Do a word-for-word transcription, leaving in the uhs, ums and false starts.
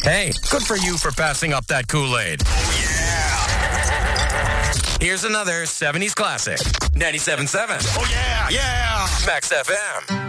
Hey, good for you for passing up that Kool-Aid. Oh, yeah. Here's another seventies classic. ninety-seven point seven. Oh, yeah, yeah. Max F M.